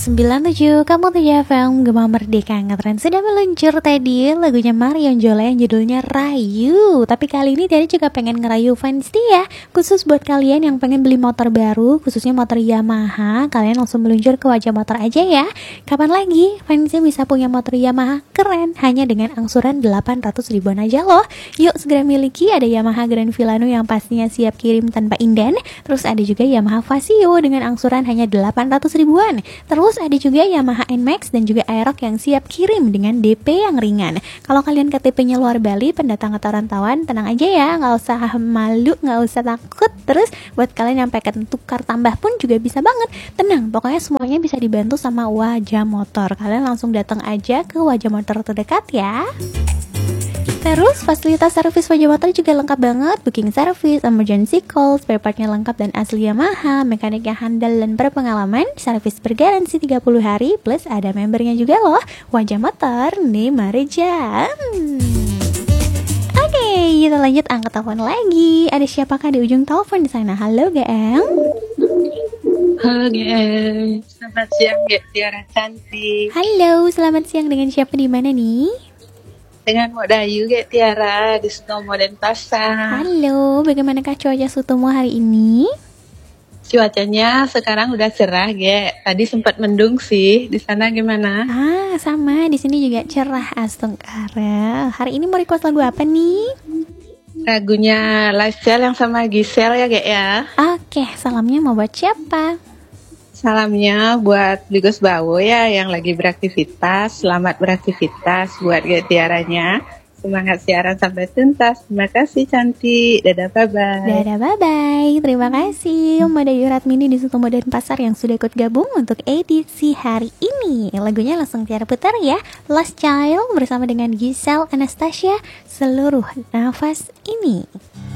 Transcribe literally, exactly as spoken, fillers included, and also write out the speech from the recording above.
sembilan tujuh Kamu tujuh F M Gema Merdeka Ngetren sudah meluncur tadi lagunya Marion Jola yang judulnya Rayu. Tapi kali ini Tiara juga pengen ngerayu fans Tia. Khusus buat kalian yang pengen beli motor baru, khususnya motor Yamaha, kalian langsung meluncur ke Wajah Motor aja ya. Kapan lagi fansnya bisa punya motor Yamaha keren hanya dengan angsuran delapan ratus ribuan aja loh. Yuk segera miliki. Ada Yamaha Grand Filano yang pastinya siap kirim tanpa inden. Terus ada juga Yamaha Vasio dengan angsuran hanya delapan ratus ribuan. Terus ada juga Yamaha N Max dan juga Aerox yang siap kirim dengan D P yang ringan. Kalau kalian K T P-nya luar Bali, pendatang atau rantauan, tenang aja ya, nggak usah malu, nggak usah takut. Terus buat kalian yang pengen tukar tambah pun juga bisa banget. Tenang, pokoknya semuanya bisa dibantu sama Wajah Motor. Kalian langsung datang aja ke Wajah Motor terdekat ya. Terus fasilitas servis Wajah Motor juga lengkap banget. Booking service, emergency call, spare partnya lengkap dan asli Yamaha, mekaniknya handal dan berpengalaman, servis bergaransi tiga puluh hari, plus ada membernya juga loh. Wajah Motor nih Mareja. hmm. Oke, kita lanjut angkat telepon lagi. Ada siapakah di ujung telepon di sana? Halo G M. Halo G M. Selamat siang G Tiara cantik. Halo, selamat siang. Dengan siapa di mana nih? Dengan Mbak Dayu G Tiara di Sutomo Denpasar. Halo, bagaimanakah cuaca Sutomo hari ini? Cuacanya sekarang udah cerah G. Tadi sempat mendung sih. Di sana gimana? Ah, sama. Di sini juga cerah Astungkara. Hari ini mau request lagu apa nih? Lagunya Lifestyle yang sama Giselle ya G ya. Oke, salamnya mau buat siapa? Salamnya buat Bigos Bawo ya yang lagi beraktivitas. Selamat beraktivitas buat G Tiaranya. Semangat siaran sampai tuntas. Terima kasih cantik. Dadah bye-bye. Dadah bye-bye. Terima kasih Mbak Dayu Ratmini di Sutomo Denpasar yang sudah ikut gabung untuk edisi hari ini. Lagunya langsung Tiara putar ya. Last Child bersama dengan Giselle Anastasia, Seluruh Nafas Ini.